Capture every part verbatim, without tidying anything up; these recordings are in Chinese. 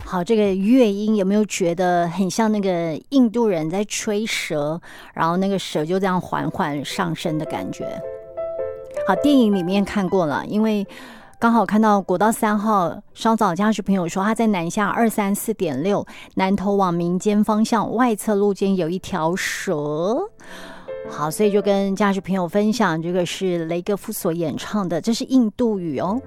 好，这个乐音有没有觉得很像那个印度人在吹蛇，然后那个蛇就这样缓缓上升的感觉？好，电影里面看过了，因为刚好看到国道三号，稍早家属朋友说他在南下二三四点六南投往民间方向外侧路间有一条蛇。好，所以就跟家属朋友分享，这个是雷格夫所演唱的，这是印度语哦。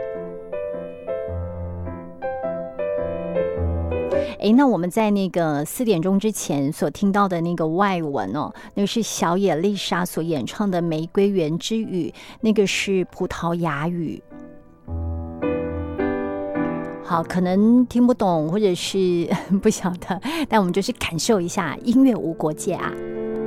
诶，那我们在那个四点钟之前所听到的那个外文哦，那个是小野丽莎所演唱的《玫瑰园之语》，那个是葡萄牙语。好，可能听不懂或者是不晓得，但我们就是感受一下音乐无国界啊。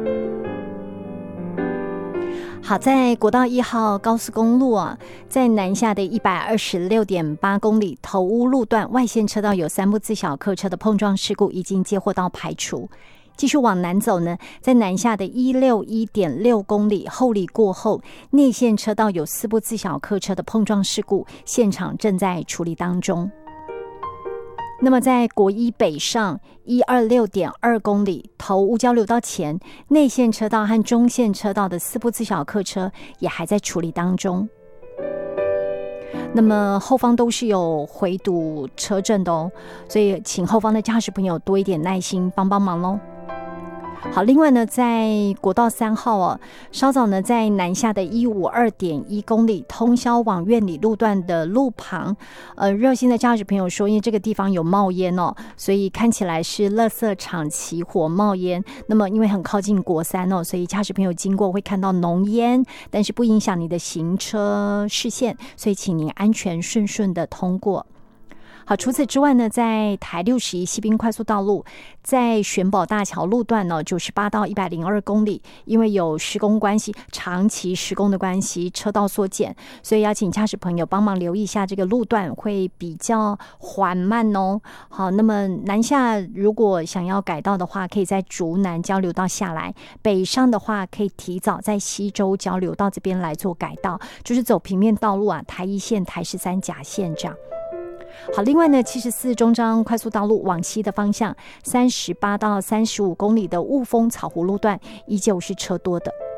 好，在国道一号高速公路啊，在南下的一百二十六点八公里头屋路段外线车道有三部自小客车的碰撞事故已经接获到排除。继续往南走呢，在南下的一百六十一点六公里后里过后，内线车道有四部自小客车的碰撞事故，现场正在处理当中。那么在国一北上一百二十六点二公里头屋交流道前，内线车道和中线车道的四部自小客车也还在处理当中。那么后方都是有回堵车阵的哦，所以请后方的驾驶朋友多一点耐心，帮帮忙咯。好，另外呢，在国道三号哦，稍早呢，在南下的一百五十二点一公里通霄往苑里路段的路旁，呃，热心的驾驶朋友说，因为这个地方有冒烟哦，所以看起来是垃圾场起火冒烟。那么因为很靠近国三哦，所以驾驶朋友经过会看到浓烟，但是不影响你的行车视线，所以请您安全顺顺的通过。好，除此之外呢，在台六十一西滨快速道路，在玄宝大桥路段呢，九十八到一百零二公里，因为有施工关系，长期施工的关系，车道缩减，所以要请驾驶朋友帮忙留意一下，这个路段会比较缓慢哦。好，那么南下如果想要改道的话，可以在竹南交流道下来；北上的话，可以提早在西州交流道这边来做改道，就是走平面道路啊，台一线、台十三甲线这样。好，另外呢，七十四中彰快速道路往西的方向，三十八到三十五公里的雾峰草湖路段依旧是车多的。